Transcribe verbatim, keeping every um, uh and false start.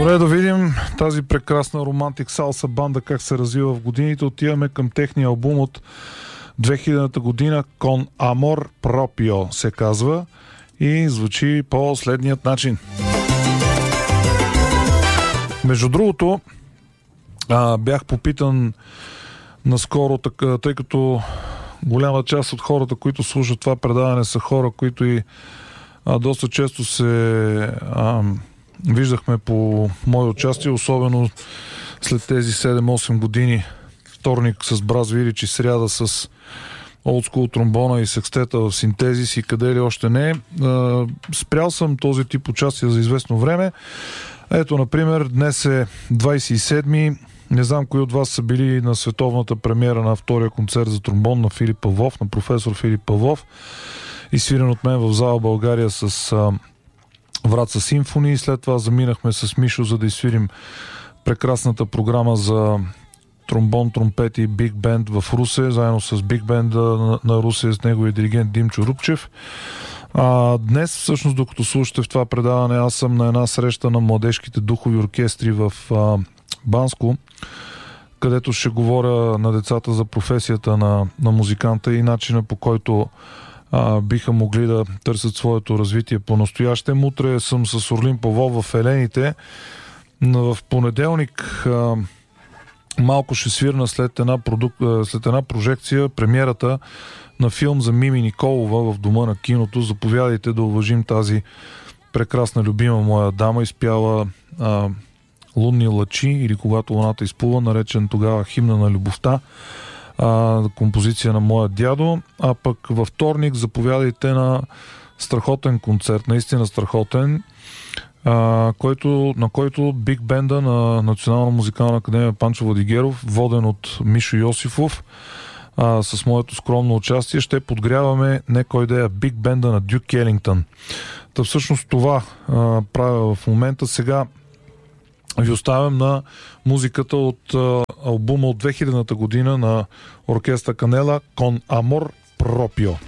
Добре, да видим тази прекрасна романтик салса банда как се развива в годините. Отиваме към техния албум от две хилядната година, Con Amor Proprio се казва и звучи по следният начин. Между другото, а, бях попитан наскоро, така, тъй като голяма част от хората, които слушат това предаване, са хора, които и а, доста често се а, виждахме по мое участие, особено след тези седем-осем години. Вторник с Браз Вилич и сряда с олдскул тромбона и секстета в Синтезис и къде ли още не. А, спрял съм този тип участие за известно време. Ето, например, днес е двадесет и седми. Не знам кои от вас са били на световната премиера на втория концерт за тромбон на Филип Павлов, на професор Филип Павлов, изсвирен от мен в зала България с а, Враца Симфони. След това заминахме с Мишо, за да изсвирим прекрасната програма за тромбон, тромпет и биг бенд в Русе, заедно с биг бенда на, на Русе, с неговия диригент Димчо Рупчев. А, днес, всъщност, докато слушате в това предаване, аз съм на една среща на младежките духови оркестри в а, Банско, където ще говоря на децата за професията на, на музиканта и начина, по който а, биха могли да търсят своето развитие по-настоящем. Утре съм с Орлин Павлов в Елените. Но в понеделник а, малко ще свирна след една, продук... след една прожекция премиерата на филм за Мими Николова в Дома на киното. Заповядайте да уважим тази прекрасна любима моя дама, изпяла а, Лунни лъчи или Когато луната изплува, наречен тогава Химна на любовта, а, композиция на моя дядо. А пък във вторник заповядайте на страхотен концерт, наистина страхотен, а, който, на който биг бенда на Национална музикална академия Панчо Владигеров, воден от Мишо Йосифов, а, с моето скромно участие, ще подгряваме не кой да е биг бенда на Дюк Елингтън. Та всъщност това а, правя в момента. Сега ви оставям на музиката от а, албума от две хилядната година на оркестър Канела, Con Amor Proprio.